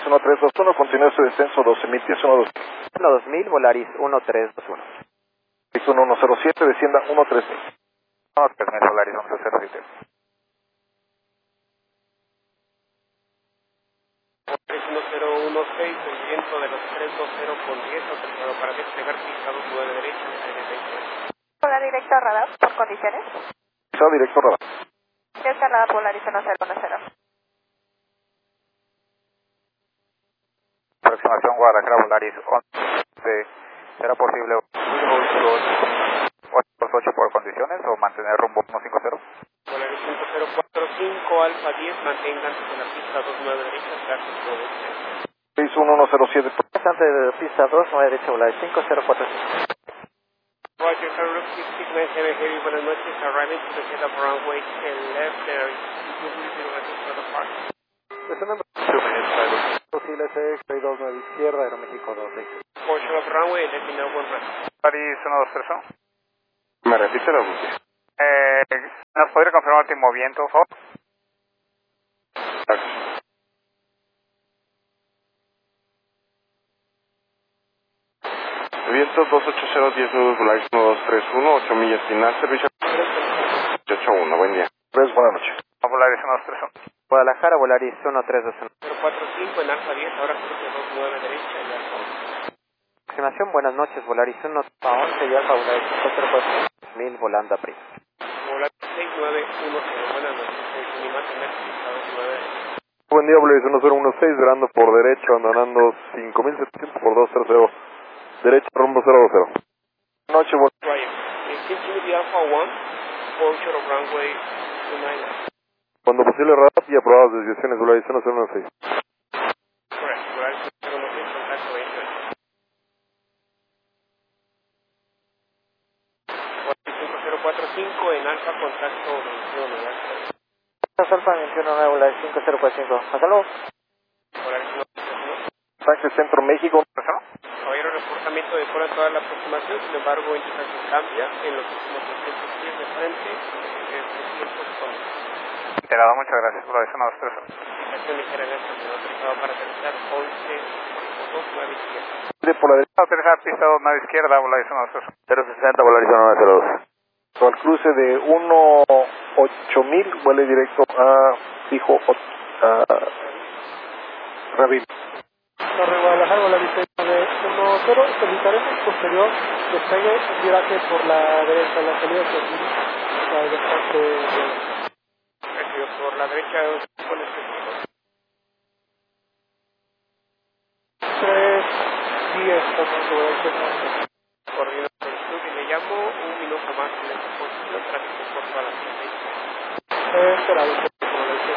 1321, continúa su descenso 12.000 pies, 2000, Volaris 1321. 1107, descienda 13.000. No, permiso, Volaris 1107. 3016, el viento de los 320 con 10, autorizado para desplegar pista 29 derecha, Hola, directo a radar, por condiciones. Está directo radar. Delta radar, Volaris 1010. Aproximación Guadalajara, Volaris 11. ¿Será posible 8 por condiciones o mantener rumbo 150? Volaris 5045, Alfa 10, manténganse en la pista 29 derecha, tráfico de 61107. Antes de pista 29 derecha, Volaris 5045. Roger, Carlos 697 Heavy, buenas noches, arriving to the head of runway left, there is for the park. Descendemos 2 minutes, posible CX 629 izquierda, Aeroméxico 26. Portion of runway, let me know when ready. Volaris 123. ¿Me repite la búsqueda? ¿Nos podría confirmar el último viento, por favor? Viento 280-10 Volaris 1231, 8 millas final, servicio 881, buen día. Buenas noches. Volaris 131. Guadalajara, Volaris 1321. 045 en Alfa 10, ahora cruce 29 derecha y Alfa 11. Aproximación, buenas noches, Volaris 111 y Alfa Volaris 504 1000, volando a prisa. Volaris 6910, buenas noches, Unimar tener pista 29 derecha. Buen día, Volaris 1016, verando por derecho, abandonando 5700 por 200, derecho rumbo 020. Noche, Ryan, continue the Alpha 1, portion of runway 29. cuando posible radar y aprobadas desviaciones, Volaris 1016. Correct, Volaris 1016, contacto 20. Volaris 5045 en Alfa, contacto 21, ¿verdad? Alfa 21, Volaris 5045. Hasta luego. Volaris 131. Taxi Centro México. Caballero, reportamiento de fuera toda la aproximación, sin embargo, indica que cambia en los últimos 200 pies de frente, 300 con Enterado, muchas gracias, Volaris 123. indicación ligera en esta, será autorizado para aterrizar 11.29 izquierda. Por la derecha, Aterrizar pista 29 izquierda, Volaris 123. 060, Volaris 902. Al cruce de 18000, vuele directo a fijo a Rabin. Torre Guadalajara, Volaris 610, solicitaremos posterior despegue en viraje por la derecha, la salida hacia aquí, Recibido por la derecha, con el sentido. 310, también, Coordinado por el club y le llamo un minuto más en esta posición, tráfico por toda la pista. esperado.